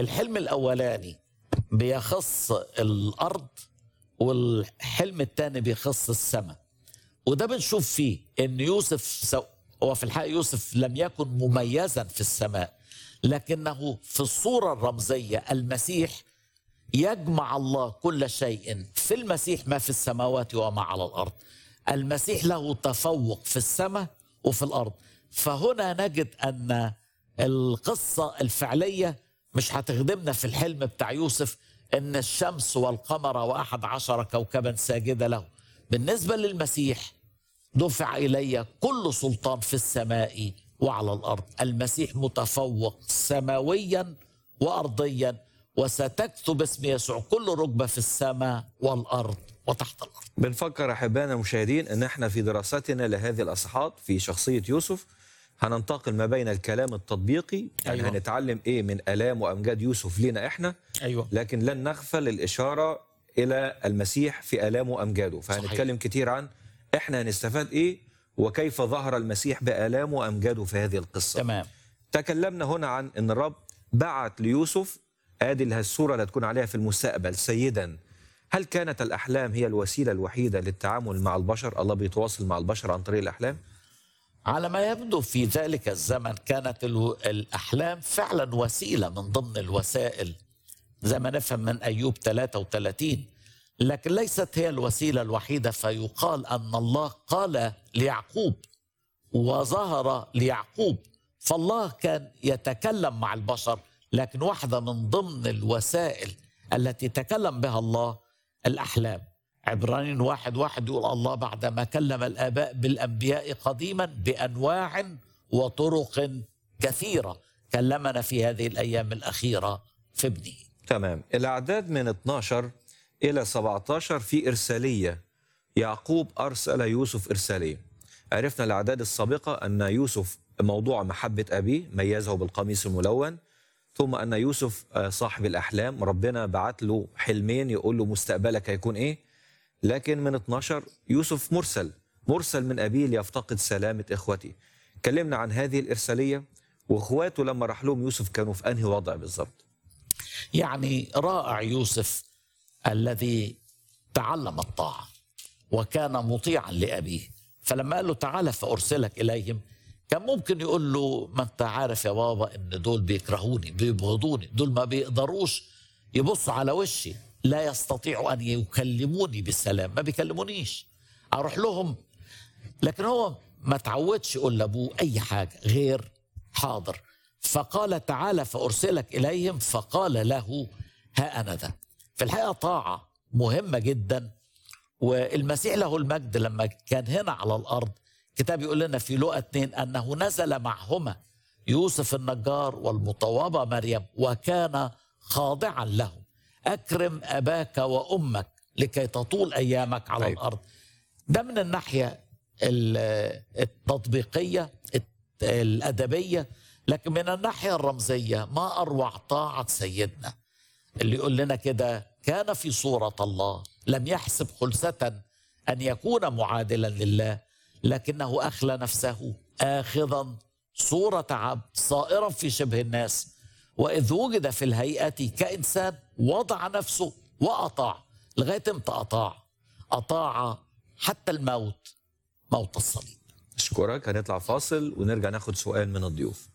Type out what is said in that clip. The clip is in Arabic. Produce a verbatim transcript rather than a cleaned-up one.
الحلم الأولاني بيخص الأرض، والحلم الثاني بيخص السماء. وده بنشوف فيه ان يوسف سو... هو في الحقيقة يوسف لم يكن مميزا في السماء، لكنه في الصورة الرمزية المسيح يجمع الله كل شيء في المسيح، ما في السماوات وما على الأرض. المسيح له تفوق في السماء وفي الأرض. فهنا نجد أن القصة الفعلية مش هتخدمنا في الحلم بتاع يوسف إن الشمس والقمر وأحد عشر كوكبا ساجدة له. بالنسبة للمسيح دفع إلي كل سلطان في السماء وعلى الأرض. المسيح متفوق سماويا وأرضيا، وستكتب اسم يسوع كل ركبة في السماء والأرض وتحت الأرض. بنفكر أحبائنا المشاهدين أن احنا في دراستنا لهذه الأصحاحات في شخصية يوسف هننتقل ما بين الكلام التطبيقي، يعني أيوة. هنتعلم إيه من آلام وأمجاد يوسف لنا إحنا. أيوة. لكن لن نغفل الإشارة إلى المسيح في آلامه وأمجاده. فهنتكلم صحيح. كتير عن إحنا هنستفاد إيه وكيف ظهر المسيح بآلامه وأمجاده في هذه القصة. تمام. تكلمنا هنا عن أن الرب بعت ليوسف آدي لها الصورة اللي تكون عليها في المستقبل سيدا. هل كانت الأحلام هي الوسيلة الوحيدة للتعامل مع البشر؟ الله بيتواصل مع البشر عن طريق الأحلام؟ على ما يبدو في ذلك الزمن كانت الأحلام فعلا وسيلة من ضمن الوسائل، زي ما نفهم من أيوب ثلاثة وثلاثين، لكن ليست هي الوسيلة الوحيدة. فيقال أن الله قال ليعقوب وظهر ليعقوب، فالله كان يتكلم مع البشر، لكن واحدة من ضمن الوسائل التي تكلم بها الله الأحلام. عبرانيين واحد واحد يقول الله بعدما كلم الآباء بالأنبياء قديما بأنواع وطرق كثيرة كلمنا في هذه الأيام الأخيرة في ابنه. تمام. الأعداد من اثناشر إلى سبعة عشر في إرسالية. يعقوب أرسل يوسف إرسالية. عرفنا الأعداد السابقة أن يوسف موضوع محبة أبيه ميزه بالقميص الملون، ثم أن يوسف صاحب الأحلام ربنا بعت له حلمين يقول له مستقبلك هيكون إيه. لكن من اثناشر يوسف مرسل مرسل من أبيه ليفتقد سلامة إخوتي. كلمنا عن هذه الإرسالية، وإخواته لما راح لهم يوسف كانوا في أنهي وضع بالضبط؟ يعني رائع يوسف الذي تعلم الطاعة وكان مطيعا لأبيه. فلما قال له تعالى فأرسلك إليهم، كان ممكن يقول له ما انت عارف يا بابا ان دول بيكرهوني بيبغضوني، دول ما بيقدروش يبصوا على وشي، لا يستطيعوا ان يكلموني بالسلام، ما بيكلمونيش، اروح لهم. لكن هو ما تعودش يقول لابوه اي حاجه غير حاضر. فقال تعالى فارسلك اليهم، فقال له ها انا ذا. في الحقيقه طاعه مهمه جدا. والمسيح له المجد لما كان هنا على الارض، كتاب يقول لنا في لوقا اثنين أنه نزل معهما يوسف النجار والمطوبة مريم وكان خاضعا لهم. أكرم أباك وأمك لكي تطول أيامك على طيب. الأرض. ده من الناحية التطبيقية الأدبية. لكن من الناحية الرمزية ما أروع طاعة سيدنا اللي يقول لنا كده كان في صورة الله، لم يحسب خلسة أن يكون معادلا لله، لكنه أخلى نفسه آخذا صورة عبد صائرا في شبه الناس، وإذ وجد في الهيئة كإنسان وضع نفسه وأطاع. لغاية امتى أطاع؟ أطاع حتى الموت، موت الصليب. أشكرك. هنطلع فاصل ونرجع ناخد سؤال من الضيوف.